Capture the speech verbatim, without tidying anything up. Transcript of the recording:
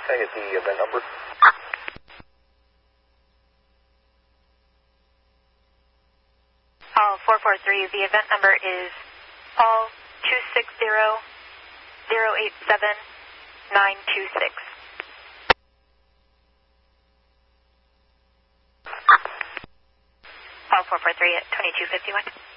Can I get the event number? Paul four four three, the event number is Paul two six zero, zero eight seven, nine two six. Paul four four three at twenty-two fifty-one.